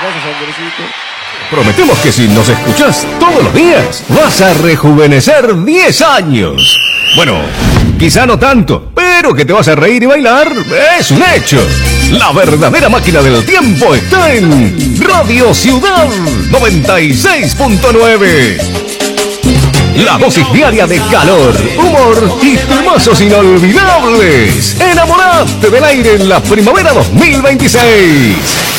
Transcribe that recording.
gracias, Andresito. Prometemos que si nos escuchás todos los días, vas a rejuvenecer 10 años. Bueno, quizá no tanto, pero que te vas a reír y bailar es un hecho. La verdadera máquina del tiempo está en Radio Ciudad 96.9. La dosis diaria de calor, humor y temazos inolvidables. Enamorate del aire en la primavera 2026.